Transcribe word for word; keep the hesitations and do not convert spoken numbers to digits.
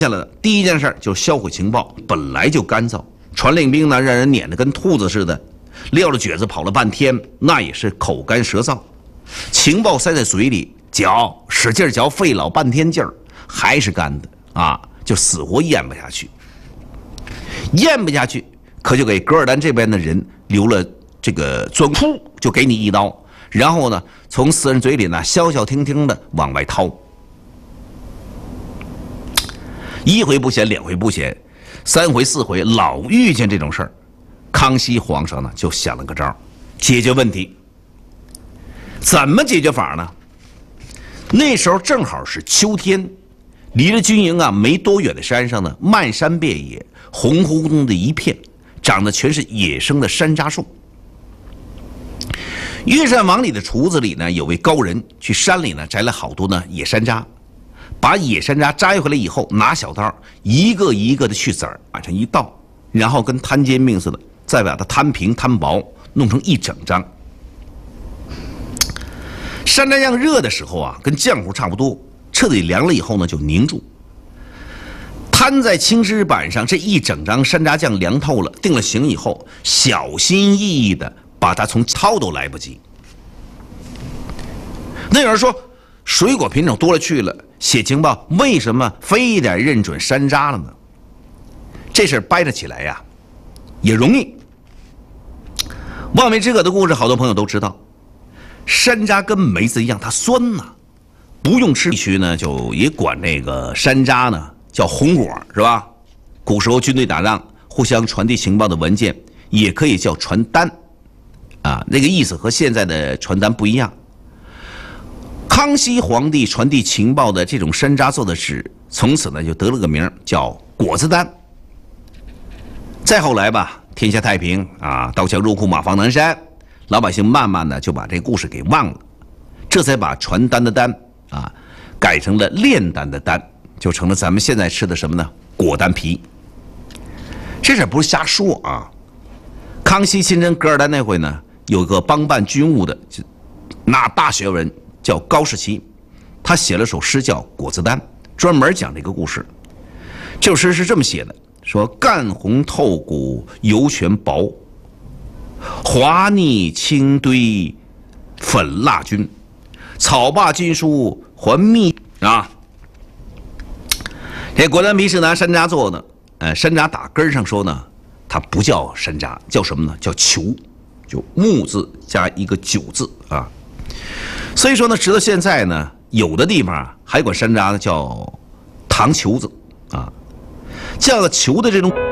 下来的第一件事就是销毁情报，本来就干燥，传令兵呢让人撵得跟兔子似的，撂着蹶子跑了半天，那也是口干舌燥。情报塞在嘴里，嚼，使劲嚼，费老半天劲儿，还是干的啊，就死活咽不下去。咽不下去，可就给噶尔丹这边的人留了这个钻窟，就给你一刀，然后呢，从死人嘴里呢消消停停的往外掏。一回不嫌，两回不嫌，三回四回，老遇见这种事儿。康熙皇上呢就想了个招，解决问题。怎么解决法呢？那时候正好是秋天，离着军营啊没多远的山上呢，漫山遍野，红彤彤的一片，长得全是野生的山楂树。岳善王里的厨子里呢，有位高人去山里呢摘了好多呢野山楂。把野山楂摘回来以后，拿小刀一个一个的去籽儿，往上一倒，然后跟摊煎饼似的，再把它摊平摊薄，弄成一整张。山楂酱热的时候啊，跟浆糊差不多，彻底凉了以后呢，就凝住。摊在青石板上，这一整张山楂酱凉透了，定了型以后，小心翼翼的把它从掏都来不及。那有人说，水果品种多了去了。写情报为什么非得认准山楂了呢？这事儿掰扯起来呀，也容易。望梅止渴的故事，好多朋友都知道。山楂跟梅子一样，它酸呐，不用吃。地区呢，就也管那个山楂呢叫红果，是吧？古时候军队打仗，互相传递情报的文件也可以叫传单，啊，那个意思和现在的传单不一样。康熙皇帝传递情报的这种山楂做的纸，从此呢就得了个名叫果子丹。再后来吧，天下太平啊，刀枪入库，马放南山，老百姓慢慢的就把这故事给忘了，这才把传单的单啊改成了炼丹的丹，就成了咱们现在吃的什么呢？果丹皮。这事不是瞎说啊。康熙亲征噶尔丹那回呢，有个帮办军务的，那大学问。叫高士奇，他写了首诗叫《果子丹》，专门讲这个故事。这首诗是这么写的：说干红透骨，油全薄，滑腻清堆，粉蜡菌，草罢菌书还密啊。这果丹皮是拿山楂做的，呃，山楂打根上说呢，它不叫山楂，叫什么呢？叫球，就木字加一个九字啊。所以说呢，直到现在呢，有的地方啊还管山楂呢叫糖球子啊，叫球的这种。